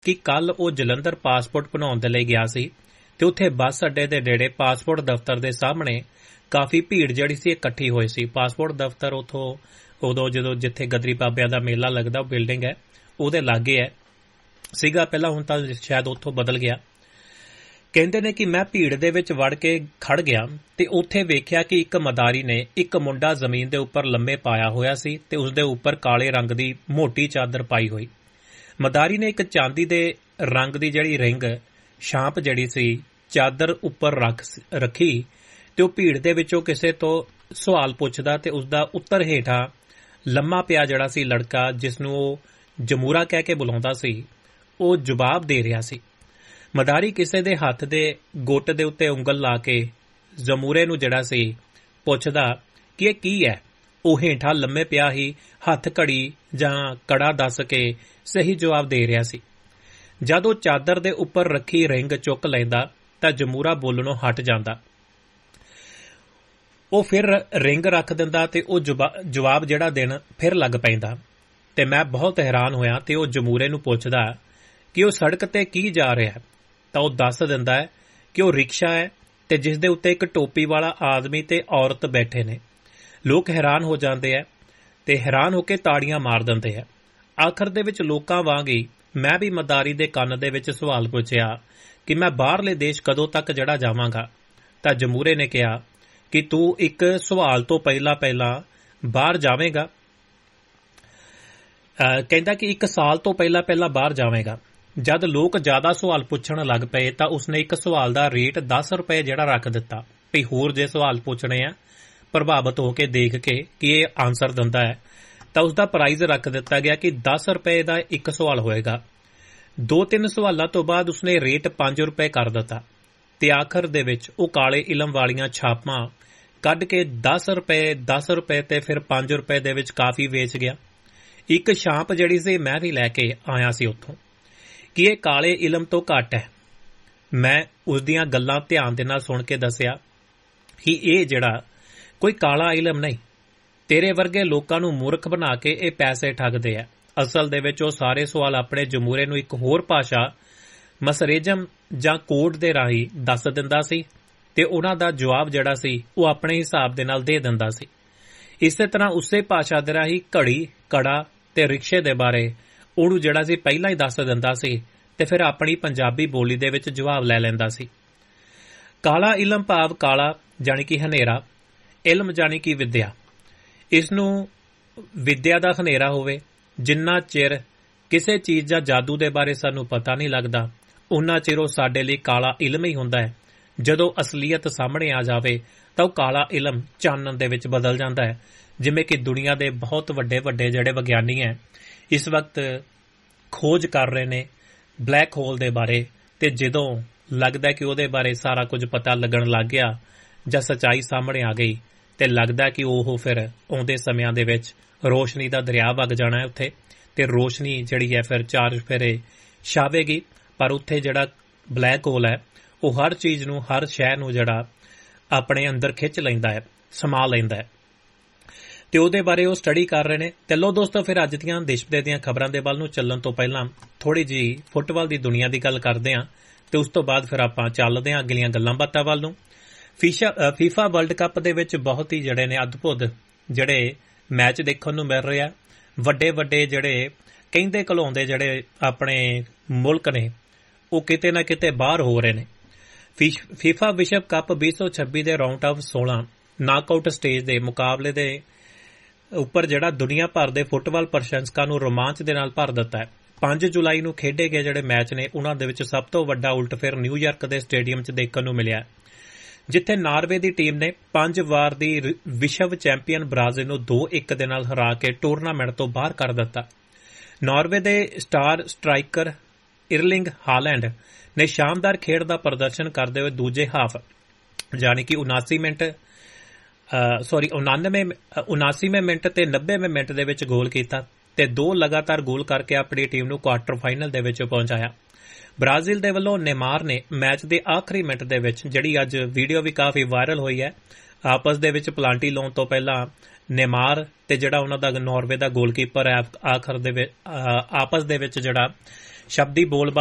ਕਿ ਕੱਲ ਉਹ ਜਲੰਧਰ ਪਾਸਪੋਰਟ ਬਣਾਉਣ ਦੇ ਲਈ ਗਿਆ ਸੀ ਤੇ ਉੱਥੇ ਬੱਸ ਅੱਡੇ ਦੇ ਨੇੜੇ ਪਾਸਪੋਰਟ ਦਫ਼ਤਰ ਦੇ ਸਾਹਮਣੇ ਕਾਫੀ ਭੀੜ ਜਿਹੜੀ ਸੀ ਇਕੱਠੀ ਹੋਈ ਸੀ। ਪਾਸਪੋਰਟ ਦਫ਼ਤਰ ਉਦੋਂ ਜਦੋਂ ਜਿੱਥੇ ਗਦਰੀ ਬਾਬਿਆਂ ਦਾ ਮੇਲਾ ਲੱਗਦਾ ਉਹ ਬਿਲਡਿੰਗ ਹੈ ਉਹਦੇ ਲਾਗੇ ਹੈ ਸੀਗਾ ਪਹਿਲਾਂ, ਹੁਣ ਤਾਂ ਸ਼ਾਇਦ ਉੱਥੋਂ ਬਦਲ ਗਿਆ। ਕਹਿੰਦੇ ਨੇ ਕਿ ਮੈਂ ਭੀੜ ਦੇ ਵਿੱਚ ਵੜ ਕੇ ਖੜ ਗਿਆ ਤੇ ਉੱਥੇ ਵੇਖਿਆ ਕਿ ਇੱਕ ਮਦਾਰੀ ਨੇ ਇੱਕ ਮੁੰਡਾ ਜ਼ਮੀਨ ਦੇ ਉੱਪਰ ਲੰਮੇ ਪਾਇਆ ਹੋਇਆ ਸੀ ਤੇ ਉਸਦੇ ਉੱਪਰ ਕਾਲੇ ਰੰਗ ਦੀ ਮੋਟੀ ਚਾਦਰ ਪਾਈ ਹੋਈ। ਮਦਾਰੀ ਨੇ ਇੱਕ ਚਾਂਦੀ ਦੇ ਰੰਗ ਦੀ ਜਿਹੜੀ ਰਿੰਗ ਛਾਂਪ ਜਿਹੜੀ ਸੀ ਚਾਦਰ ਉੱਪਰ ਰੱਖੀ ਤੇ ਉਹ ਭੀੜ ਦੇ ਵਿੱਚੋਂ ਕਿਸੇ ਤੋਂ ਸਵਾਲ ਪੁੱਛਦਾ ਤੇ ਉਸਦਾ ਉੱਤਰ ਹੇਠਾਂ ਲੰਮਾ ਪਿਆ ਜਿਹੜਾ ਸੀ ਲੜਕਾ, ਜਿਸ ਨੂੰ ਉਹ ਜਮੂਰਾ ਕਹਿ ਕੇ ਬੁਲਾਉਂਦਾ ਸੀ, ਉਹ ਜਵਾਬ ਦੇ ਰਿਹਾ ਸੀ। ਮਦਾਰੀ ਕਿਸੇ ਦੇ ਹੱਥ ਦੇ ਗੁੱਟ ਦੇ ਉੱਤੇ ਉਂਗਲ ਲਾ ਕੇ ਜਮੂਰੇ ਨੂੰ ਜਿਹੜਾ ਸੀ ਪੁੱਛਦਾ ਕਿ ਇਹ ਕੀ ਹੈ। ਉਹ ਹੇਠਾਂ ਲੰਮੇ ਪਿਆ ਹੀ ਹੱਥ ਘੜੀ ਜਾਂ ਕੜਾ ਦੱਸ ਕੇ ਸਹੀ ਜਵਾਬ ਦੇ ਰਿਹਾ ਸੀ। ਜਦ ਉਹ ਚਾਦਰ ਦੇ ਉੱਪਰ ਰੱਖੀ ਰਿੰਗ ਚੁੱਕ ਲੈਂਦਾ ਤਾਂ ਜਮੂਰਾ ਬੋਲਣੋਂ ਹਟ ਜਾਂਦਾ। ਉਹ ਫਿਰ ਰਿੰਗ ਰੱਖ ਦਿੰਦਾ ਤੇ ਉਹ ਜਵਾਬ ਜਿਹੜਾ ਦੇਣ ਫਿਰ ਲੱਗ ਪੈਂਦਾ ਤੇ ਮੈਂ ਬਹੁਤ ਹੈਰਾਨ ਹੋਇਆ ਤੇ ਉਹ ਜਮੂਰੇ ਨੂੰ ਪੁੱਛਦਾ ਕਿ ਉਹ ਸੜਕ ਤੇ ਕੀ ਜਾ ਰਿਹਾ ਹੈ ਤਾਂ ਉਹ ਦੱਸ ਦਿੰਦਾ ਹੈ ਕਿ ਉਹ ਰਿਕਸ਼ਾ ਹੈ ਤੇ ਜਿਸ ਦੇ ਉੱਤੇ ਇੱਕ ਟੋਪੀ ਵਾਲਾ ਆਦਮੀ ਤੇ ਔਰਤ ਬੈਠੇ ਨੇ। ਲੋਕ ਹੈਰਾਨ ਹੋ ਜਾਂਦੇ ਹੈ ਤੇ ਹੈਰਾਨ ਹੋ ਕੇ ਤਾੜੀਆਂ ਮਾਰ ਦਿੰਦੇ ਹੈ। ਆਖਰ ਦੇ ਵਿੱਚ ਲੋਕਾਂ ਵਾਂਗ ਹੀ ਮੈਂ ਵੀ ਮਦਾਰੀ ਦੇ ਕੰਨ ਦੇ ਵਿੱਚ ਸਵਾਲ ਪੁੱਛਿਆ ਕਿ ਮੈਂ ਬਾਹਰਲੇ ਦੇਸ਼ ਕਦੋਂ ਤੱਕ ਜਿਹੜਾ ਜਾਵਾਂਗਾ ਤਾਂ ਜਮੂਰੇ ਨੇ ਕਿਹਾ ਕਿ ਤੂੰ ਇੱਕ ਸਵਾਲ ਤੋਂ ਪਹਿਲਾਂ ਬਾਹਰ ਜਾਵੇਂਗਾ। ਕਹਿੰਦਾ ਕਿ 1 ਸਾਲ ਤੋਂ ਪਹਿਲਾਂ ਬਾਹਰ ਜਾਵੇਂਗਾ। ਜਦ ਲੋਕ ਜ਼ਿਆਦਾ ਸਵਾਲ ਪੁੱਛਣ ਲੱਗ ਪਏ ਤਾਂ ਉਸਨੇ ਇੱਕ ਸਵਾਲ ਦਾ ਰੇਟ 10 ਰੁਪਏ ਜਿਹੜਾ ਰੱਖ ਦਿੱਤਾ ਵੀ ਹੋਰ ਜੇ ਸਵਾਲ ਪੁੱਛਣੇ ਆ ਪ੍ਰਭਾਵਿਤ ਹੋ ਕੇ ਦੇਖ ਕੇ ਕਿ ਇਹ ਆਨਸਰ ਦਿੰਦਾ ਹੈ ਤਾਂ ਉਸਦਾ ਪ੍ਰਾਈਜ਼ ਰੱਖ ਦਿੱਤਾ ਗਿਆ ਕਿ 10 ਰੁਪਏ ਦਾ ਇੱਕ ਸਵਾਲ ਹੋਏਗਾ। 2-3 ਸਵਾਲਾਂ ਤੋਂ ਬਾਅਦ ਉਸਨੇ ਰੇਟ 5 ਰੁਪਏ ਕਰ ਦਿੱਤਾ ਤੇ ਆਖਰ ਦੇ ਵਿੱਚ ਉਹ ਕਾਲੇ ਇਲਮ ਵਾਲੀਆਂ ਛਾਪਾਂ ਕੱਢ ਕੇ 10 ਰੁਪਏ ਤੇ ਫਿਰ 5 ਰੁਪਏ ਦੇ ਵਿੱਚ ਕਾਫੀ ਵੇਚ ਗਿਆ। ਇੱਕ ਛਾਂਪ ਜਿਹੜੀ ਸੀ ਮੈਂ ਵੀ ਲੈ ਕੇ ਆਇਆ ਸੀ ਉੱਥੋਂ ਕਿ ਇਹ ਕਾਲੇ ਇਲਮ ਤੋਂ ਘੱਟ ਹੈ। ਮੈਂ ਉਸ ਦੀਆਂ ਗੱਲਾਂ ਧਿਆਨ ਦੇ ਨਾਲ ਸੁਣ ਕੇ ਦੱਸਿਆ ਕਿ ਇਹ ਜਿਹੜਾ ਕੋਈ ਕਾਲਾ ਇਲਮ ਨਹੀਂ, ਤੇਰੇ ਵਰਗੇ ਲੋਕਾਂ ਨੂੰ ਮੂਰਖ ਬਣਾ ਕੇ ਇਹ ਪੈਸੇ ਠੱਗਦੇ ਆ। ਅਸਲ ਦੇ ਵਿੱਚ ਉਹ ਸਾਰੇ ਸਵਾਲ ਆਪਣੇ ਜਮੂਰੇ ਨੂੰ ਇੱਕ ਹੋਰ ਭਾਸ਼ਾ ਮਸਰੇਜਮ ਜਾਂ ਕੋਡ ਦੇ ਰਾਹੀਂ ਦੱਸ ਦਿੰਦਾ ਸੀ ਤੇ ਉਹਨਾਂ ਦਾ ਜਵਾਬ ਜਿਹੜਾ ਸੀ ਉਹ ਆਪਣੇ ਹਿਸਾਬ ਦੇ ਨਾਲ ਦੇ ਦਿੰਦਾ ਸੀ। ਇਸੇ ਤਰ੍ਹਾਂ ਉਸੇ ਭਾਸ਼ਾ ਦੇ ਰਾਹੀਂ ਘੜੀ, ਕੜਾ ਤੇ ਰਿਕਸ਼ੇ ਦੇ ਬਾਰੇ ਉਹਨੂੰ ਜਿਹੜਾ ਸੀ ਪਹਿਲਾਂ ਹੀ ਦੱਸ ਦਿੰਦਾ ਸੀ ਤੇ ਫਿਰ ਆਪਣੀ ਪੰਜਾਬੀ ਬੋਲੀ ਦੇ ਵਿੱਚ ਜਵਾਬ ਲੈ ਲੈਂਦਾ ਸੀ। ਕਾਲਾ ਇਲਮ ਭਾਵ ਕਾਲਾ ਜਾਣੀ ਕਿ ਹਨੇਰਾ, ਇਲਮ ਜਾਣੀ ਕਿ ਵਿਦਿਆ। ਇਸ ਨੂੰ ਵਿਦਿਆ ਦਾ ਹਨੇਰਾ ਹੋਵੇ। ਜਿੰਨਾ ਚਿਰ ਕਿਸੇ ਚੀਜ਼ ਜਾਂ ਜਾਦੂ ਦੇ ਬਾਰੇ ਸਾਨੂੰ ਪਤਾ ਨਹੀਂ ਲੱਗਦਾ ਉਨਾ ਚਿਰ ਉਹ ਸਾਡੇ ਲਈ ਕਾਲਾ ਇਲਮ ਹੀ ਹੁੰਦਾ ਹੈ। ਜਦੋਂ ਅਸਲੀਅਤ ਸਾਹਮਣੇ ਆ ਜਾਵੇ ਤਾਂ ਉਹ ਕਾਲਾ ਇਲਮ ਚਾਨਣ ਦੇ ਵਿੱਚ ਬਦਲ ਜਾਂਦਾ ਹੈ। ਜਿਵੇਂ ਕਿ ਦੁਨੀਆ ਦੇ ਬਹੁਤ ਵੱਡੇ ਜਿਹੜੇ ਵਿਗਿਆਨੀ ਹੈ ਇਸ ਵਕਤ ਖੋਜ ਕਰ ਰਹੇ ਨੇ ਬਲੈਕ ਹੋਲ ਦੇ ਬਾਰੇ, ਤੇ ਜਦੋਂ ਲੱਗਦਾ ਕਿ ਉਹਦੇ ਬਾਰੇ ਸਾਰਾ ਕੁਝ ਪਤਾ ਲੱਗਣ ਲੱਗ ਗਿਆ ਜਾਂ ਸੱਚਾਈ ਸਾਹਮਣੇ ਆ ਗਈ ਤੇ ਲੱਗਦਾ ਕਿ ਉਹ ਫਿਰ ਆਉਂਦੇ ਸਮਿਆਂ ਦੇ ਵਿੱਚ ਰੋਸ਼ਨੀ ਦਾ ਦਰਿਆ ਵਗ ਜਾਣਾ ਹੈ ਉੱਥੇ ਤੇ ਰੋਸ਼ਨੀ ਜਿਹੜੀ ਹੈ ਫਿਰ 4 ਚੁਫੇਰੇ ਛਾਵੇਗੀ। ਪਰ ਉੱਥੇ ਜਿਹੜਾ ਬਲੈਕ ਹੋਲ ਹੈ ਉਹ ਹਰ ਚੀਜ਼ ਨੂੰ, ਹਰ ਸ਼ੈ ਨੂੰ ਜਿਹੜਾ ਆਪਣੇ ਅੰਦਰ ਖਿੱਚ ਲੈਂਦਾ ਹੈ, ਸਮਾ ਲੈਂਦਾ ਹੈ ਤੇ ਉਹਦੇ ਬਾਰੇ ਉਹ ਸਟੱਡੀ ਕਰ ਰਹੇ ਨੇ। ਤੇ ਲੋ ਦੋਸਤੋ, ਫਿਰ ਅੱਜ ਦੀਆਂ ਦੇਸ਼ ਵਿਦੇਸ਼ ਦੀਆਂ ਖਬਰਾਂ ਦੇ ਵੱਲ ਨੂੰ ਚੱਲਣ ਤੋਂ ਪਹਿਲਾਂ ਥੋੜੀ ਜਿਹੀ ਫੁੱਟਬਾਲ ਦੀ ਦੁਨੀਆ ਦੀ ਗੱਲ ਕਰਦੇ ਹਾਂ ਤੇ ਉਸ ਤੋਂ ਬਾਅਦ ਫਿਰ ਆਪਾਂ ਚੱਲਦੇ ਹਾਂ ਅਗਲੀਆਂ ਗੱਲਾਂ ਬਾਤਾਂ ਵੱਲ ਨੂੰ। ਫੀਫਾ ਵਰਲਡ ਕੱਪ ਦੇ ਵਿੱਚ ਬਹੁਤ ਹੀ ਜਿਹੜੇ ਨੇ ਅਦਭੁਤ ਜਿਹੜੇ ਮੈਚ ਦੇਖਣ ਨੂੰ ਮਿਲ ਰਹੇ ਆ। ਵੱਡੇ ਜਿਹੜੇ ਕਹਿੰਦੇ ਘਲਾਉਂਦੇ ਜਿਹੜੇ ਆਪਣੇ ਮੁਲਕ ਨੇ ਉਹ ਕਿਤੇ ਨਾ ਕਿਤੇ ਬਾਹਰ ਹੋ ਰਹੇ ਨੇ। ਫੀਫਾ ਵਿਸ਼ਵ ਕੱਪ 2026 ਦੇ ਰਾਊਂਡ ਆਫ 16 ਨਾਕਆਊਟ ਸਟੇਜ ਦੇ ਮੁਕਾਬਲੇ ਦੇ ਉੱਪਰ ਜਿਹੜਾ ਦੁਨੀਆ ਭਰ ਦੇ ਫੁੱਟਬਾਲ ਪ੍ਰਸ਼ੰਸਕਾਂ ਨੂੰ ਰੋਮਾਂਚ ਦੇ ਨਾਲ ਭਰ ਦਿੱਤਾ ਹੈ। 5 ਜੁਲਾਈ ਨੂੰ ਖੇਡੇ ਗਏ ਜਿਹੜੇ ਮੈਚ ਨੇ ਉਹਨਾਂ ਦੇ ਵਿੱਚ ਸਭ ਤੋਂ ਵੱਡਾ ਉਲਟਫੇਰ ਨਿਊਯਾਰਕ ਦੇ ਸਟੇਡੀਅਮ 'ਚ ਦੇਖਣ ਨੂੰ ਮਿਲਿਆ, ਜਿੱਥੇ ਨਾਰਵੇ ਦੀ ਟੀਮ ਨੇ 5 ਵਾਰ ਦੀ ਵਿਸ਼ਵ ਚੈਂਪੀਅਨ ਬ੍ਰਾਜ਼ੀਲ ਨੂੰ 2-1 ਦੇ ਨਾਲ ਹਰਾ ਕੇ ਟੂਰਨਾਮੈਂਟ ਤੋਂ ਬਾਹਰ ਕਰ ਦਿੱਤਾ। ਨਾਰਵੇ ਦੇ ਸਟਾਰ ਸਟ੍ਰਾਈਕਰ ਇਰਲਿੰਗ ਹਾਲੈਂਡ ਨੇ ਸ਼ਾਨਦਾਰ ਖੇਡ ਦਾ ਪ੍ਰਦਰਸ਼ਨ ਕਰਦੇ ਹੋਏ ਦੂਜੇ ਹਾਫ ਯਾਨੀ ਕਿ 79ਵੇਂ ਮਿੰਟ ਤੇ 90ਵੇਂ ਮਿੰਟ ਦੇ ਵਿੱਚ ਗੋਲ ਕੀਤਾ ਤੇ 2 ਲਗਾਤਾਰ ਗੋਲ ਕਰਕੇ ਆਪਣੀ ਟੀਮ ਨੂੰ ਕੁਆਰਟਰ ਫਾਈਨਲ ਦੇ ਵਿੱਚ ਪਹੁੰਚਾਇਆ। ਬ੍ਰਾਜ਼ੀਲ ਦੇ ਵੱਲੋਂ ਨੇਮਾਰ ਨੇ ਮੈਚ ਦੇ ਆਖਰੀ ਮਿੰਟ ਦੇ ਵਿੱਚ, ਜਿਹੜੀ ਅੱਜ ਵੀਡੀਓ ਵੀ ਕਾਫੀ ਵਾਇਰਲ ਹੋਈ ਹੈ, ਆਪਸ ਦੇ ਵਿੱਚ ਪਲਾਂਟੀ ਲਾਉਣ ਤੋਂ ਪਹਿਲਾਂ ਨੇਮਾਰ ਤੇ ਜਿਹੜਾ ਉਹਨਾਂ ਦਾ ਨਾਰਵੇ ਦਾ ਗੋਲਕੀਪਰ ਹੈ ਆਖਰ ਦੇ ਵਿੱਚ ਆਪਸ ਦੇ ਵਿੱਚ ਜਿਹੜਾ ਸ਼ਬਦੀ ਬੋਲ